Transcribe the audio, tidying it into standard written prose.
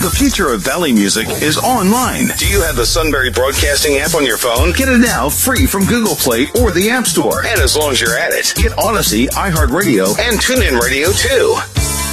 The future of Valley music is online. Do you have the Sunbury Broadcasting app on your phone? Get it now free from Google Play or the App Store. And as long as you're at it, get Odyssey, iHeartRadio, and TuneIn Radio too.